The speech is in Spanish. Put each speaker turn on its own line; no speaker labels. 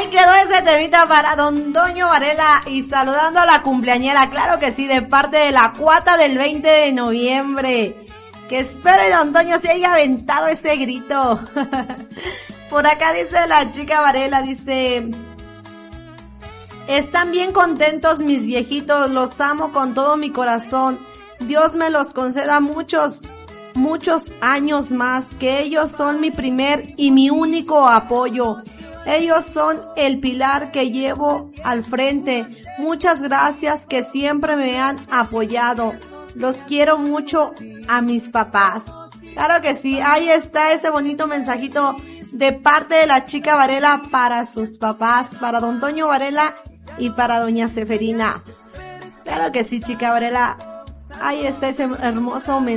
Ahí quedó ese temita para don Toño Varela y saludando a la cumpleañera, claro que sí, de parte de la cuata del 20 de noviembre. Que espero y don Toño se haya aventado ese grito. Por acá dice la chica Varela, dice... Están bien contentos mis viejitos, los amo con todo mi corazón. Dios me los conceda muchos años más, que ellos son mi primer y mi único apoyo. Ellos son el pilar que llevo al frente. Muchas gracias que siempre me han apoyado. Los quiero mucho a mis papás. Claro que sí, ahí está ese bonito mensajito de parte de la chica Varela para sus papás, para don Toño Varela y para doña Seferina. Claro que sí, chica Varela. Ahí está ese hermoso mensaje.